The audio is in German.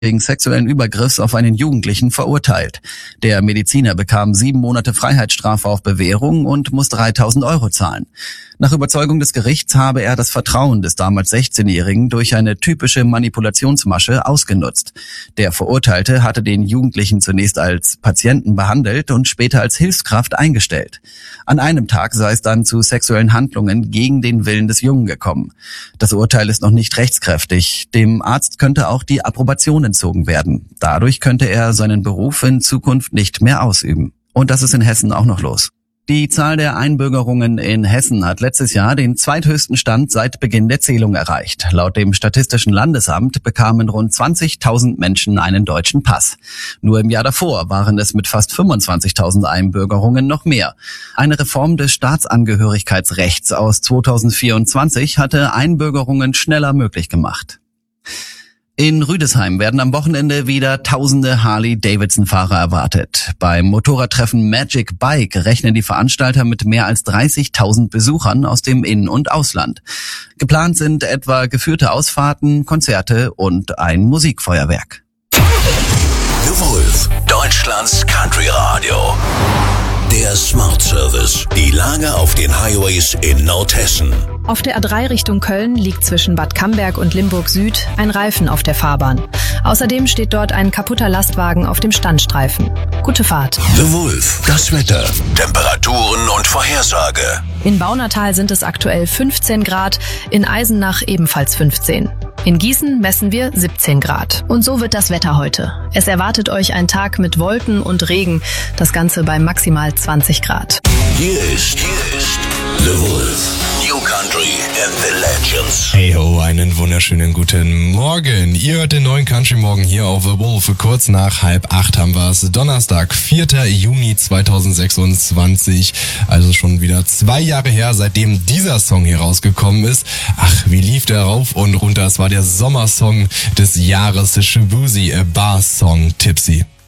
wegen sexuellen Übergriffs auf einen Jugendlichen verurteilt. Der Mediziner bekam 7 Monate Freiheitsstrafe auf Bewährung und muss 3.000 Euro zahlen. Nach Überzeugung des Gerichts habe er das Vertrauen des damals 16-Jährigen durch eine typische Manipulationsmasche ausgenutzt. Der Verurteilte hatte den Jugendlichen zunächst als Patienten behandelt und später als Hilfskraft eingestellt. An einem Tag sei es dann zu sexuellen Handlungen gegen den Willen des Jungen gekommen. Das Urteil ist noch nicht rechtskräftig. Dem Arzt könnte auch die Approbation entzogen werden. Dadurch könnte er seinen Beruf in Zukunft nicht mehr ausüben. Und das ist in Hessen auch noch los. Die Zahl der Einbürgerungen in Hessen hat letztes Jahr den zweithöchsten Stand seit Beginn der Zählung erreicht. Laut dem Statistischen Landesamt bekamen rund 20.000 Menschen einen deutschen Pass. Nur im Jahr davor waren es mit fast 25.000 Einbürgerungen noch mehr. Eine Reform des Staatsangehörigkeitsrechts aus 2024 hatte Einbürgerungen schneller möglich gemacht. In Rüdesheim werden am Wochenende wieder tausende Harley-Davidson-Fahrer erwartet. Beim Motorradtreffen Magic Bike rechnen die Veranstalter mit mehr als 30.000 Besuchern aus dem In- und Ausland. Geplant sind etwa geführte Ausfahrten, Konzerte und ein Musikfeuerwerk. The Wolf, Deutschlands Country Radio. Der Smart Service. Die Lage auf den Highways in Nordhessen. Auf der A3 Richtung Köln liegt zwischen Bad Camberg und Limburg Süd ein Reifen auf der Fahrbahn. Außerdem steht dort ein kaputter Lastwagen auf dem Standstreifen. Gute Fahrt. The Wolf, das Wetter, Temperaturen und Vorhersage. In Baunatal sind es aktuell 15 Grad, in Eisenach ebenfalls 15. In Gießen messen wir 17 Grad. Und so wird das Wetter heute. Es erwartet euch ein Tag mit Wolken und Regen, das Ganze bei maximal 20 Grad. Hier ist The Wolf. New Country and the Legends. Hey ho, einen wunderschönen guten Morgen. Ihr hört den neuen Country Morgen hier auf The Wolf. Kurz nach 7:30 haben wir es. Donnerstag, 4. Juni 2026. Also schon wieder 2 Jahre her, seitdem dieser Song hier rausgekommen ist. Ach, wie lief der rauf und runter. Es war der Sommersong des Jahres, der Shaboozey Bar Song Tipsy.